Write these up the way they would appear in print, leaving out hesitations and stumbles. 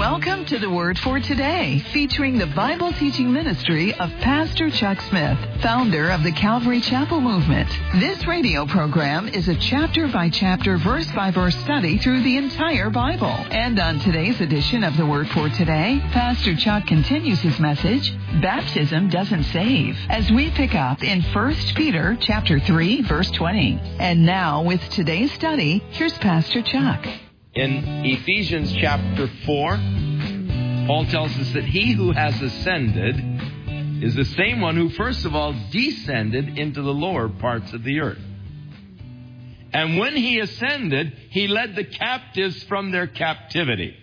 Welcome to the Word for Today, featuring the Bible teaching ministry of Pastor Chuck Smith, founder of the Calvary Chapel Movement. This radio program is a chapter-by-chapter, verse-by-verse study through the entire Bible. And on today's edition of the Word for Today, Pastor Chuck continues his message, Baptism Doesn't Save, as we pick up in 1 Peter chapter 3, verse 20. And now, with today's study, here's Pastor Chuck. In Ephesians chapter 4, Paul tells us that he who has ascended is the same one who first of all descended into the lower parts of the earth. And when he ascended, he led the captives from their captivity.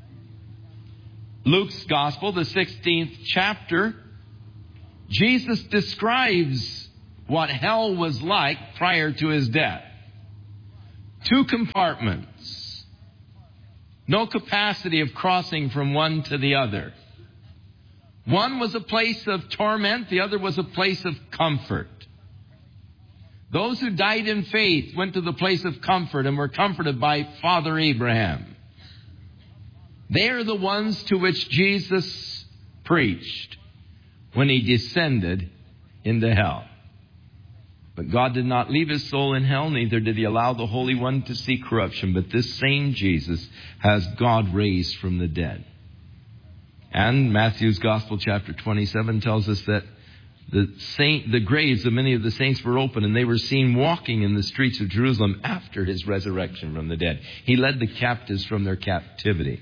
Luke's Gospel, the 16th chapter, Jesus describes what hell was like prior to his death. 2 compartments. No capacity of crossing from one to the other. One was a place of torment, the other was a place of comfort. Those who died in faith went to the place of comfort and were comforted by Father Abraham. They are the ones to which Jesus preached when he descended into hell. But God did not leave his soul in hell, neither did he allow the Holy One to see corruption. But this same Jesus has God raised from the dead. And Matthew's Gospel, chapter 27, tells us that the graves of many of the saints were open, and they were seen walking in the streets of Jerusalem after his resurrection from the dead. He led the captives from their captivity.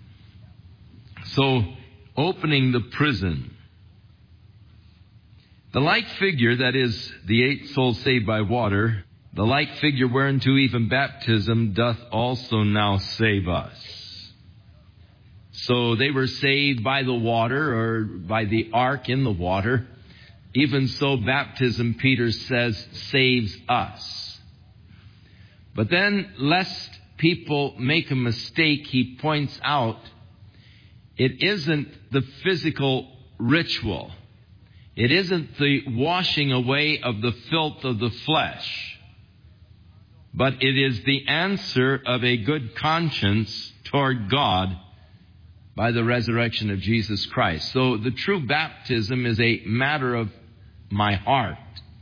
So, opening the prison. The like figure, that is, the 8 souls saved by water, the like figure whereunto even baptism doth also now save us. So they were saved by the water, or by the ark in the water. Even so, baptism, Peter says, saves us. But then, lest people make a mistake, he points out, it isn't the physical ritual. It isn't the washing away of the filth of the flesh, but it is the answer of a good conscience toward God by the resurrection of Jesus Christ. So the true baptism is a matter of my heart.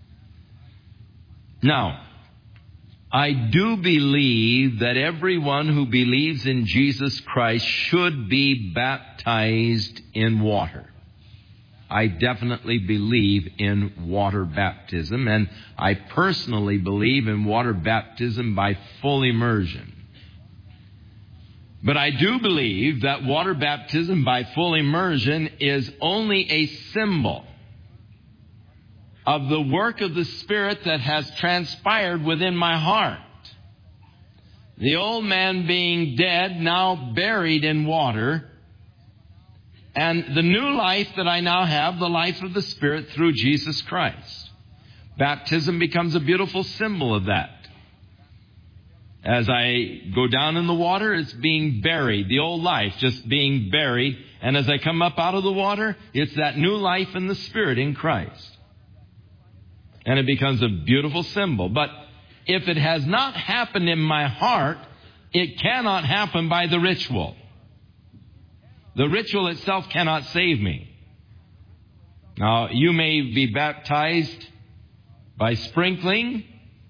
Now, I do believe that everyone who believes in Jesus Christ should be baptized in water. I definitely believe in water baptism, and I personally believe in water baptism by full immersion. But I do believe that water baptism by full immersion is only a symbol of the work of the Spirit that has transpired within my heart. The old man being dead, now buried in water, and the new life that I now have, the life of the Spirit through Jesus Christ. Baptism becomes a beautiful symbol of that. As I go down in the water, it's being buried, the old life just being buried. And as I come up out of the water, it's that new life in the Spirit in Christ. And it becomes a beautiful symbol. But if it has not happened in my heart, it cannot happen by the ritual. The ritual itself cannot save me. Now, you may be baptized by sprinkling,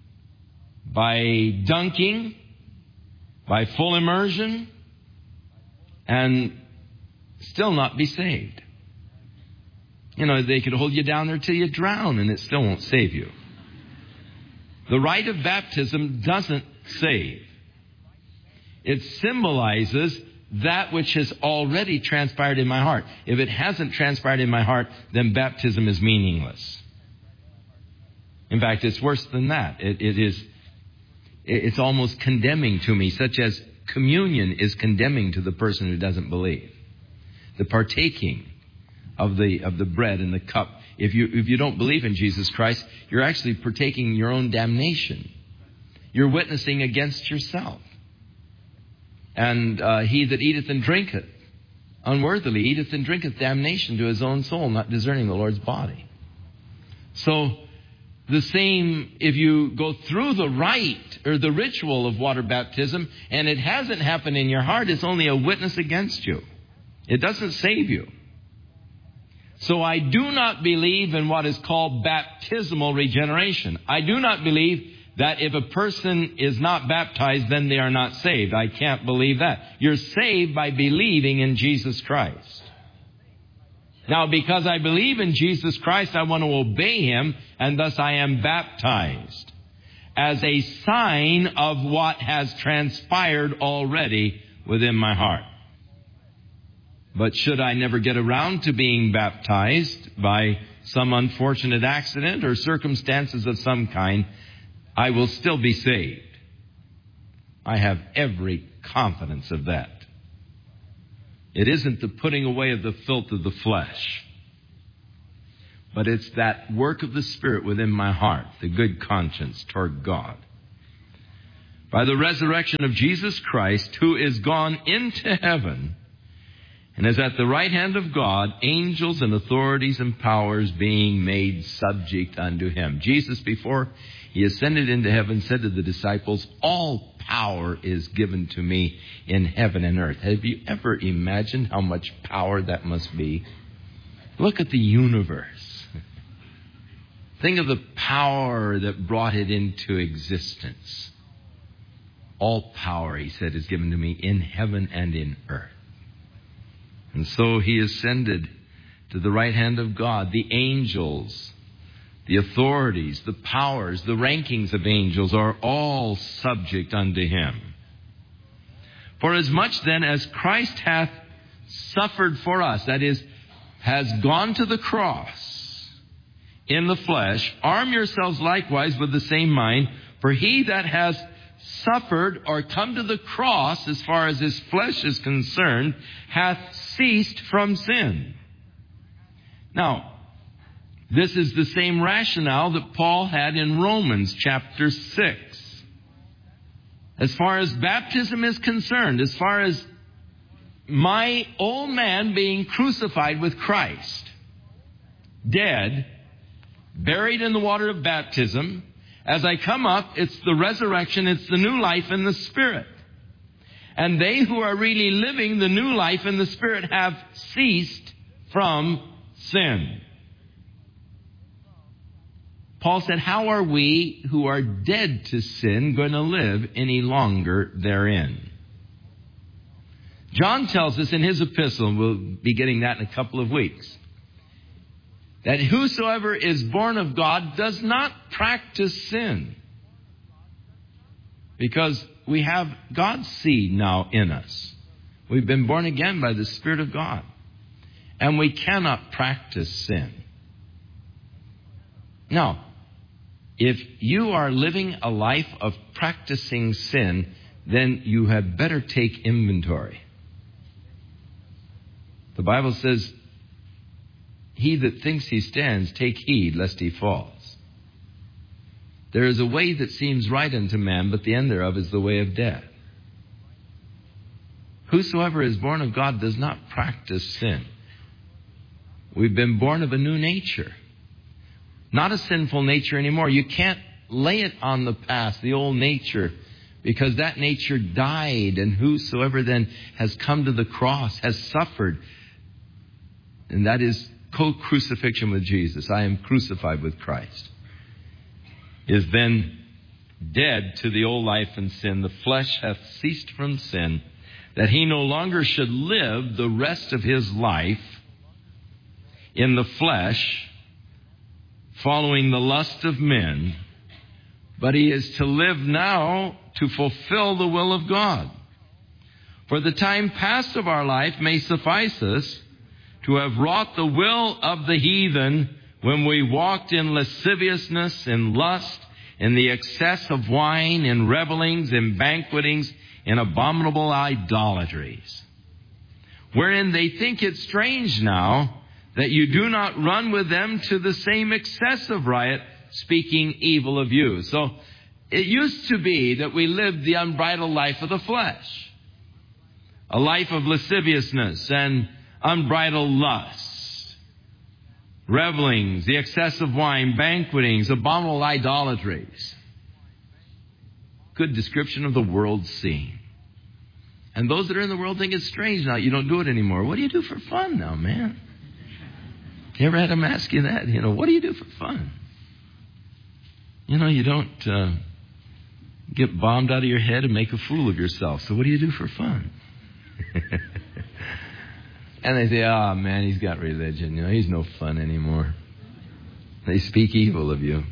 by dunking, by full immersion, and still not be saved. You know, they could hold you down there till you drown, and it still won't save you. The rite of baptism doesn't save. It symbolizes that which has already transpired in my heart. If it hasn't transpired in my heart, then baptism is meaningless. In fact, it's worse than that. It's almost condemning to me, such as communion is condemning to the person who doesn't believe. The partaking of the bread and the cup. If you don't believe in Jesus Christ, you're actually partaking your own damnation. You're witnessing against yourself. And he that eateth and drinketh unworthily eateth and drinketh damnation to his own soul, not discerning the Lord's body. So the same if you go through the rite or the ritual of water baptism and it hasn't happened in your heart. It's only a witness against you. It doesn't save you. So I do not believe in what is called baptismal regeneration. I do not believe that if a person is not baptized, then they are not saved. I can't believe that. You're saved by believing in Jesus Christ. Now, because I believe in Jesus Christ, I want to obey Him, and thus I am baptized as a sign of what has transpired already within my heart. But should I never get around to being baptized by some unfortunate accident or circumstances of some kind, I will still be saved. I have every confidence of that. It isn't the putting away of the filth of the flesh, but it's that work of the Spirit within my heart, the good conscience toward God. By the resurrection of Jesus Christ, who is gone into heaven and is at the right hand of God, angels and authorities and powers being made subject unto Him. Jesus, before He ascended into heaven, said to the disciples, all power is given to me in heaven and earth. Have you ever imagined how much power that must be? Look at the universe. Think of the power that brought it into existence. All power, He said, is given to me in heaven and in earth. And so He ascended to the right hand of God. The angels, the authorities, the powers, the rankings of angels are all subject unto Him. For as much then as Christ hath suffered for us, that is, has gone to the cross in the flesh, arm yourselves likewise with the same mind, for he that has suffered or come to the cross as far as his flesh is concerned hath ceased from sin. Now, this is the same rationale that Paul had in Romans chapter 6. As far as baptism is concerned, as far as my old man being crucified with Christ, dead, buried in the water of baptism, as I come up, it's the resurrection, it's the new life in the Spirit. And they who are really living the new life in the Spirit have ceased from sin. Paul said, how are we who are dead to sin going to live any longer therein? John tells us in his epistle, and we'll be getting that in a couple of weeks, that whosoever is born of God does not practice sin, because we have God's seed now in us. We've been born again by the Spirit of God, and we cannot practice sin. Now, if you are living a life of practicing sin, then you had better take inventory. The Bible says, he that thinks he stands, take heed lest he falls. There is a way that seems right unto man, but the end thereof is the way of death. Whosoever is born of God does not practice sin. We've been born of a new nature. Not a sinful nature anymore. You can't lay it on the past, the old nature, because that nature died, and whosoever then has come to the cross has suffered. And that is co-crucifixion with Jesus. I am crucified with Christ. Is then dead to the old life and sin. The flesh hath ceased from sin, that he no longer should live the rest of his life in the flesh, following the lust of men, but he is to live now to fulfill the will of God. For the time past of our life may suffice us to have wrought the will of the heathen when we walked in lasciviousness, in lust, in the excess of wine, in revellings, in banquetings, in abominable idolatries, wherein they think it strange now that you do not run with them to the same excess of riot, speaking evil of you. So it used to be that we lived the unbridled life of the flesh, a life of lasciviousness and unbridled lust. revelings, the excess of wine, banquetings, abominable idolatries. Good description of the world's scene. And those that are in the world think it's strange now. You don't do it anymore. What do you do for fun now, man? You ever had them ask you that? What do you do for fun? You don't get bombed out of your head and make a fool of yourself. So what do you do for fun? And they say, oh, man, he's got religion. He's no fun anymore. They speak evil of you.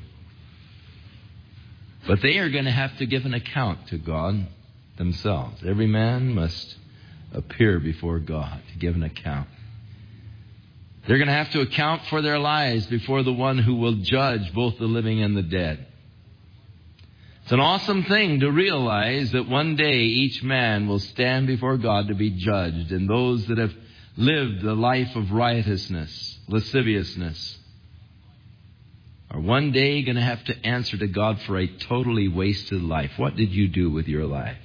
But they are going to have to give an account to God themselves. Every man must appear before God to give an account. They're going to have to account for their lives before the one who will judge both the living and the dead. It's an awesome thing to realize that one day each man will stand before God to be judged, and those that have lived a life of riotousness, lasciviousness, are one day going to have to answer to God for a totally wasted life. What did you do with your life?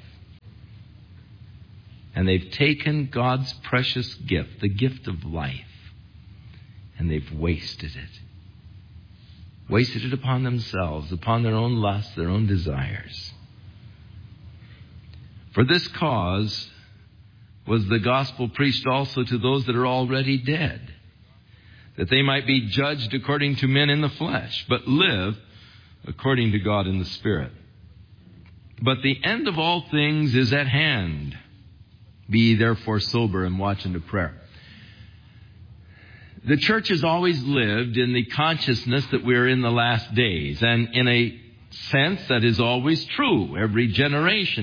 And they've taken God's precious gift, the gift of life, and they've wasted it. Wasted it upon themselves, upon their own lusts, their own desires. For this cause was the gospel preached also to those that are already dead, that they might be judged according to men in the flesh, but live according to God in the Spirit. But the end of all things is at hand. Be ye therefore sober and watch unto prayer. The church has always lived in the consciousness that we're in the last days. And in a sense, that is always true. Every generation